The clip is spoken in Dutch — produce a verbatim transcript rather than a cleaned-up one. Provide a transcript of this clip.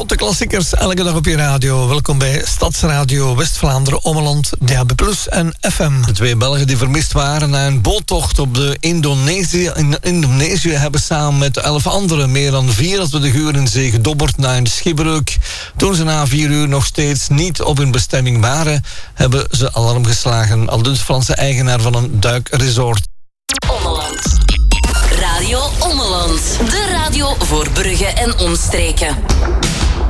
Grote klassiekers, elke dag op je radio. Welkom bij Stadsradio West-Vlaanderen, Ommeland, D A B plus en F M. De twee Belgen die vermist waren na een boottocht op de Indonesië, in Indonesië hebben samen met elf anderen meer dan vierentwintig uur in zee gedobberd na een schipbreuk. Toen ze na vier uur nog steeds niet op hun bestemming waren, hebben ze alarm geslagen. Aldus Franse eigenaar van een duikresort. Ommeland. Radio Ommeland. De radio voor Brugge en omstreken.